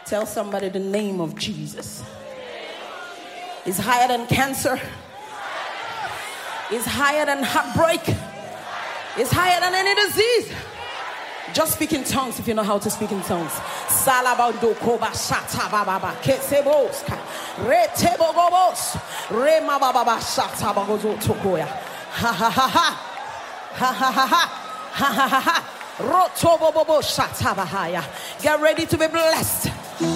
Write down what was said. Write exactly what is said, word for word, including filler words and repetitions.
Tell somebody the name of Jesus is higher than cancer. Is higher than heartbreak. Is higher than any disease. Just speak in tongues if you know how to speak in tongues. Salabando koba shata baba kesebos retebo gobos rema baba shata bagozo tokoya. Ha ha ha ha ha ha ha ha ha ha ha ha. Rotobo bobo shata bahaya. Get ready to be blessed.